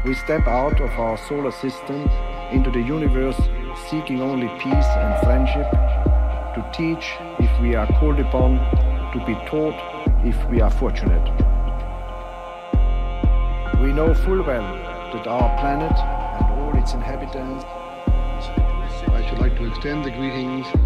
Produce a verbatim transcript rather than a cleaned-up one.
We step out of our solar system into the universe seeking only peace and friendship, to teach if we are called upon, to be taught if we are fortunate. We know full well that our planet and all its inhabitants. I should like to extend the greetings